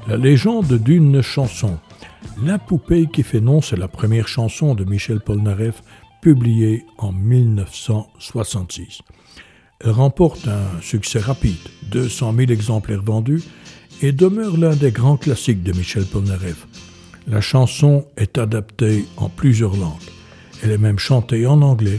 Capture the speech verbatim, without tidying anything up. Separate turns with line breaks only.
La légende d'une chanson. La poupée qui fait non, c'est la première chanson de Michel Polnareff publiée en mille neuf cent soixante-six. Elle remporte un succès rapide, deux cent mille exemplaires vendus, et demeure l'un des grands classiques de Michel Polnareff. La chanson est adaptée en plusieurs langues. Elle est même chantée en anglais,